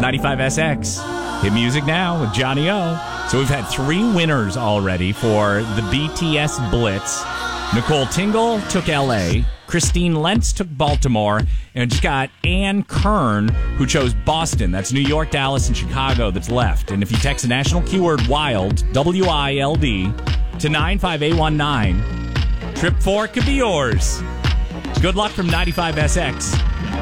95SX. Hit music now with Johnny O. So we've had 3 winners already for the BTS Blitz. Nicole Tingle took LA. Christine Lentz took Baltimore. And just got Ann Kern, who chose Boston. That's New York, Dallas, and Chicago that's left. And if you text the national keyword WILD, W-I-L-D, to 95819, trip 4 could be yours. Good luck from 95SX.